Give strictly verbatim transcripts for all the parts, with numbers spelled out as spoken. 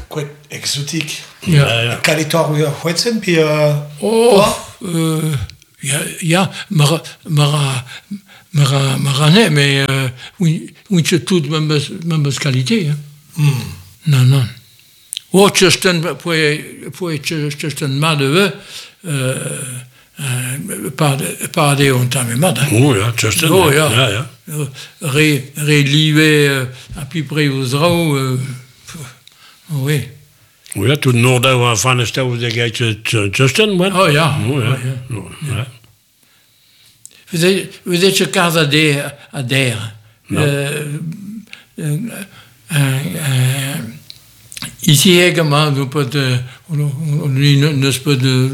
quoi exotique. Ja, ja. Kan je toch weer goed zijn? Puis, uh, Oh, uh, ja, ja, maar, maar, maar, maar, nee, mais, uh, oui, oui, c'est tout même, même qualité, hein. Mm. Non, non. Oh, Tristan, pour, pour Tristan Madeve, euh, uh, pas de on t'a mis mal, hein. Oh, ja, Tristan. Oh, ja. Ja, ja. Ré, relivé, uh, à peu près aux raux, uh, oui. Ja, toen Noordouw van de stel de geitje Justin, wat? Oh ja. Oh, ja. Oh, ja. Oh, ja. Vous êtes, vous êtes sur casa de Adair. Non. Euh, euh, euh, euh, ici également, on peut de, on, on ne peut de,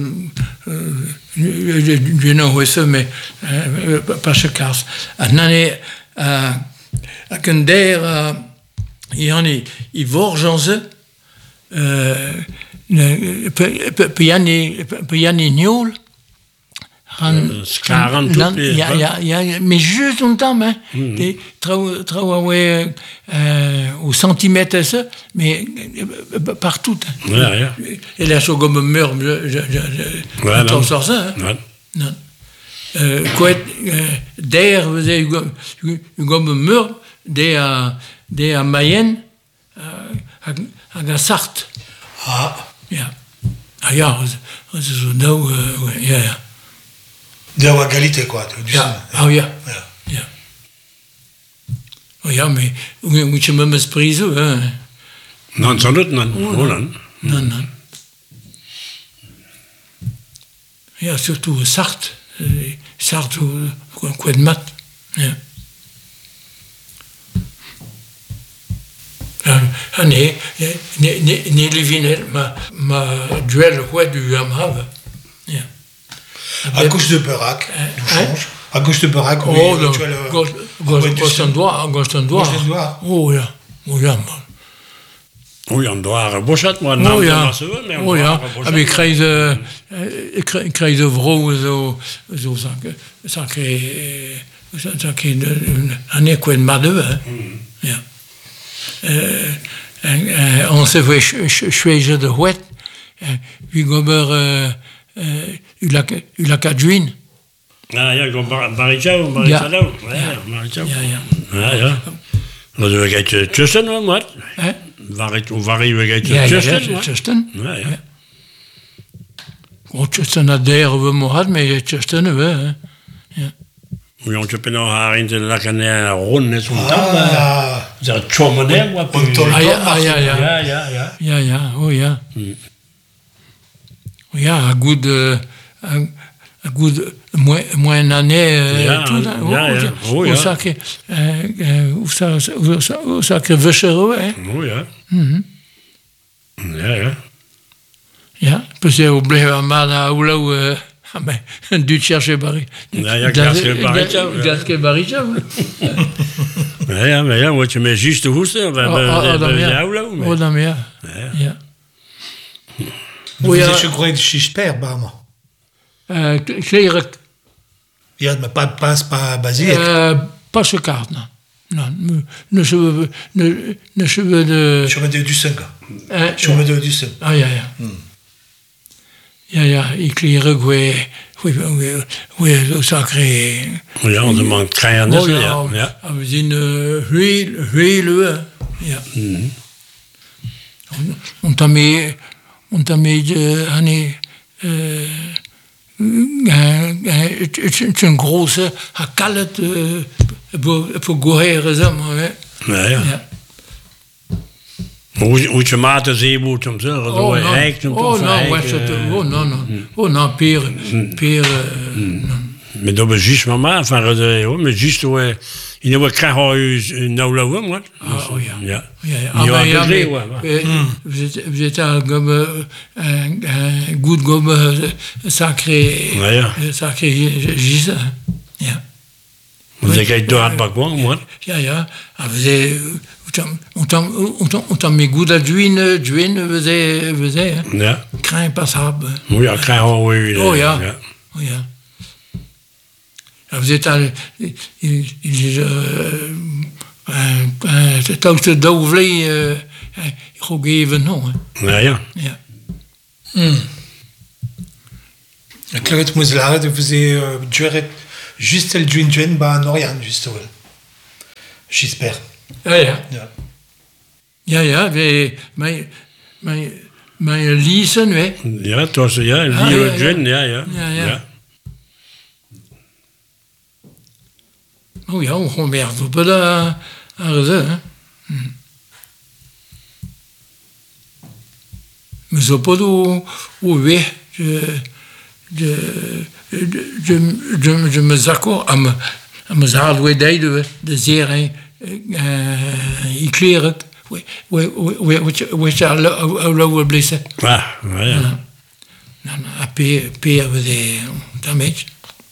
je ne sais pas, mais euh, pas ce cas. En année, à Candair, il y en a, il vorgeance. Piani Niol. Skaren tout. Ja, ja, ja, mais juste en temps, hein. Mm-hmm. Trop, trop, ouais, euh, au centimètre, ça, mais euh, partout. Hein. Ja, ja. Et là, je suis comme meur, je, je, je, ouais, je sors ça, hein. Ouais. Non. Euh, quoi, euh, d'air, vous avez comme meur, des à, des à Mayenne, à, à la Sarthe. Ah. Ja. Ah ja, dat is zo nou, uh, ja, ja. De la qualité, quoi. Du Ja, son. oh ja. Ja. Ja. Oh ja, mais moet je me me spreken, hè? Non, sans doute, non. Oh, non. Non, non. Ja, surtout Sarthe. Sarthe, quoi de mat. Ja. Ah nee, nee, nee, nee, Lévinet, ma, ma duel roi du Hamave. Ja. À gauche de Berac, du change. À gauche de Berac, oui. Oh, tu as le... gauche, gauche, gauche en doigt, gauche en doigt. Gauche en doigt. Oh ja, oh ja, man. Oh, Jan Doire Bochat, maar Oh ja, maar oh ja. En ik krijg de, ik krijg de vrouw zo, zo zaken, zaken, zaken, een equine madde, ja. En on se fait choisir de huet, wie gobber, u la cadjuin. Ja, ja, ik ben Baricao, Baricao. Ja, Baricao. Ja, ja. Ja, ja. Dan doen we een beetje tussen, wat? Hoe varie we een Ja, beetje ja, tussen? tussen. Ja, ja. Oh, tussen a der we mohad, mais tussen we, ja. Oui, on peut nous avoir une de la canne ronde sur le Ah. temps. C'est un chomone, moi. Ah ja, ah ja, ja. Ja, ja, ja. Ja, ja, oh ja. Ja, een goed, uh, een goed, mooi année, uh, ja, tout, ja, oh, ja, ja. Oh, ja. Hoe zou ik, hoe zou ik wisselen, hè? Oh, ja. Mm-hmm. Ja, ja. Ja, parce que vous voulez mal à Oulou, euh, ah ben, un dû chercher Barry. Ja, ja, Glaske Baricao. Glaske Baricao. Ja, ja, maar ja, wat je met juist de hoesten, we hebben jou. Oh, dan ja. Ja. Vous êtes chez Groet Chisper, Barman. Euh, Cléric. Il y a pas de passe, pas basique. Euh, pas ce carte, non. Non, ne cheveux, ne, ne cheveux de... Chemin de Dussen. Hein, Chemin de Dussen. Ah, ja, ja. Hmm. Ja, ja, ik leer oui, oui, oui, oui, sacré. Ja, on demande krijgen, Oh, ja, ja. Ja. We zien heel, heel, ja. On t'a mis, on t'a mis, honey, het is een grote hakkalet voor goheren, zeg maar. Ja, ja. Hoe hoe je maten zeeboot om zo, zo rijkt om oh, non, ouais, c'est oh non, non. Oh non, pire, pire. Mais dat is juist mama, enfin, mais juste ouais, il ne voit qu'un une aula moi. Oh ja. Ja. Ja, ja. Ah, maar ja, mais vous êtes un gomme, un goût de gomme sacré, sacré gisa. Ja. Vous avez deux hard pas quoi, moi. Ja, ja. Vous avez on t'a on t'a mis goût de juin, juin, vous avez, vous avez. Ja. Craint passable. Oui, à craint oui. Oh ja. Oh ja. Vous êtes un, il, il, un toast d'ouvrier ook even nog. Ja, ja. Ja. Hmm. Le claret mouzlara de faisait durer juste le juin juin bah Norian juste ouais. J'espère. Ja, ja. Ja. Ja, ja, wij, mijn, mijn, mijn leasen, hè. Ja, het was, ja, Ah, Leo ja, ja. Jun, ja, ja. Ja, ja. Oh ja, on gewoon weer op de aarde, hè. Hm. Maar zo pas hoe, hoe weg, je, je, je, je, je, je me zakko, aan me, aan me zaal, hoe deed de zeer, hè. Ik kleer het. Which are lower blessed. Ah, ja, ja. Dan appear appear with the damage.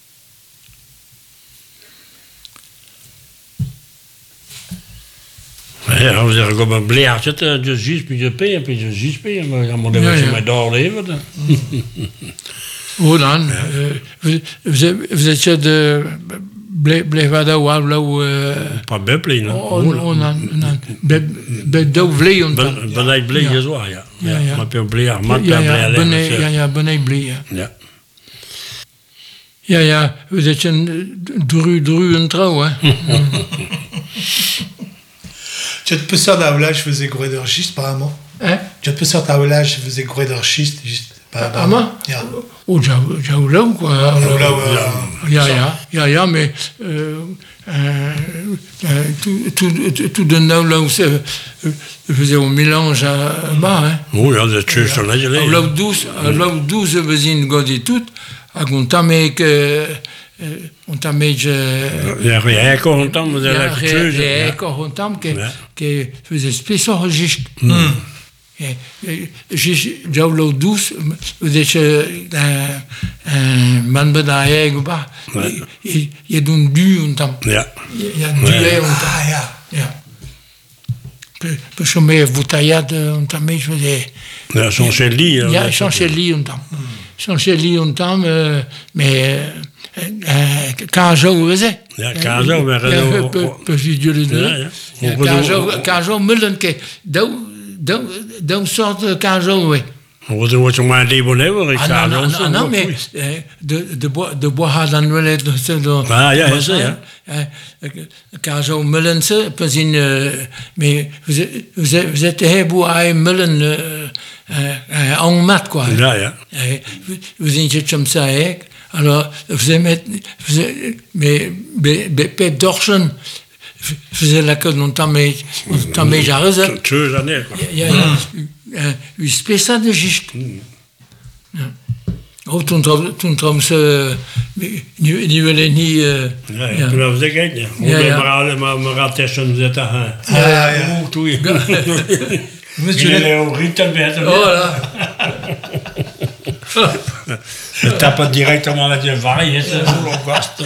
Ja, we zeggen comme een blaartje, je ziet, puis je paye, puis je ziet, puis je gaan maar even met doorleven. Hoe dan? Vous étiez de blijven daar wel wel. Pas beppelen, hè? Oh, oh, dan dan bij de vlee en dan. Ben ik blij is waar, ja. Ja, ja. Maar je blij, maar Ja, je ja, blij. ben ja, ja, ben ik blij. Ja. Ja. Ja, ja, we zitten dru dru en trouw, hè. Tu te peux sortir d'un village, je faisais gros d'archiste, apparemment. Hein? Tu te peux sortir d'un village, je faisais gros d'archiste, juste. Ah, maar? Ja. Oh, jou, jou leuk, quoi. Nou, nou, uh, Ja, ja, ja, ja, mais euh, euh, euh, tout, tout, tout de nou euh, faisait un mélange à bas, hein. Oh ja, dat is zo net Au lau douze, au lau douze, we zien godi tout, à on tamek, on tamek, ja, ja, ik kon dan, maar dat ja, is het zo. ja, ik on tam, que, que faisait spécial registre. Jou lau douze, we zeggen, man bedaag, ba, je doet du en tam. Ja. Ja, du en tam. Ah, ja. Ja. Parce que mes bouteillades, on t'a mis, je faisais. Ja, zo'n Chélie. Ja, chancelier on tam. Chancelier on tam, mais quand je faisais. Ja, kazo, maar Ja, peu jullie ja, ja. Quand je mullen, que d'un soort quand je Wat wordt zo'n maar leven hebben? Ik Ah non, non, non, mais de, de bois, de bois dan wel het de. Ah ja, is ja. Quand je mullen se, pas in, mais vous êtes, vous êtes, vous êtes heel à mullen en mat quoi. Ja, ja. Vous êtes comme ça, hein. Alors vous êtes, vous êtes, mais mais dorschen. Faisait la queue non mais non mais j'arrête. Twee années quoi. Ja, ja. U spesa de gist. Ja. Oh, toen trom, toen trom ze nu nu willen niet. Ja, ja. Toen was ik niet. Ja, ja. Maar alle maar maar gaat testen zitten. Ja, ja, ja. Hoe doe je? Monsieur Léo Rieten werd. Oh là. Je tape directement met je vaille, c'est pour le gast.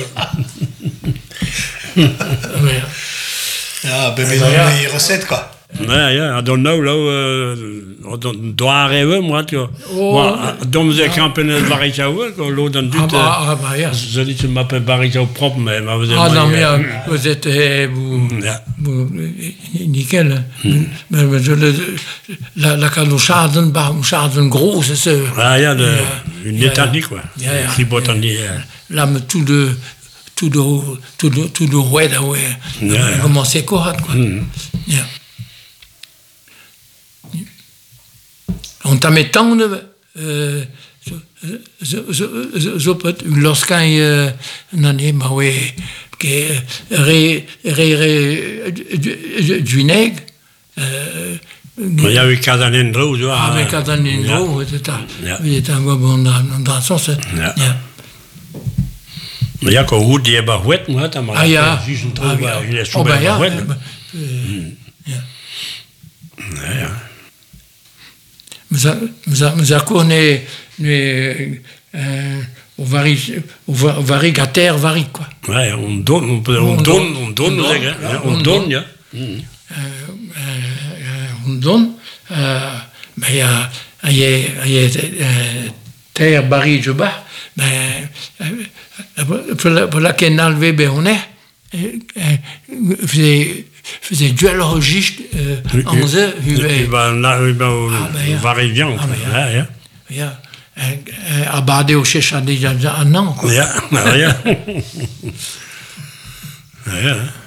Ja, ben met die recette, quoi. Ja, ja, I don't know, lo, daar hebben we, maar dan ze kampen het barretje houden, lo dan doet. Ah, maar ja. Ze niet zo met barretje op proppen, maar we zijn. Ah, non, mais vous êtes, vous, ja. nickel. Maar we zullen, la, la canoschaden, baumschaden groß is. Ah ja, de, une technique, quoi. Ja, ja. Tribotanie. Là, mais tout de, tout de, tout de, tout de ouais, là, ouais. Comment c'est correct, quoi. Ja. On t'a mis tant de zo put lorsqu'un une année mais oui que ré ré ré du vinaigre Maar ja, we kan dan in rood, ja. Ah, we kan dan in rood, het daar. We het dan gewoon dan dan soms. Ja. Maar ja, ko hoe die hebben wet, maar dat maar. Ah ja. Ah ja. Oh ja. Ja. Ja. Nous avons né au variegateur varie quoi. Ouais, on donne, on donne, on donne, on donne, on donne, ja. On donne, mais il y a, il y a, il y a terre baril je bats, mais pour la pour la canal V B on est, faisait faisait duel registre uh, en ze u va na u va variant ja ja ja a bade o chercher des gens un an ja ja ja